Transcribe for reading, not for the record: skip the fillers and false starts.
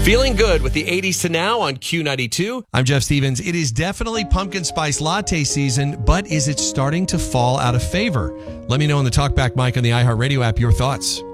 Feeling good with the 80s to now on Q92. I'm Jeff Stevens. It is definitely pumpkin spice latte season, but is it starting to fall out of favor? Let me know on the Talkback mic on the iHeartRadio app your thoughts.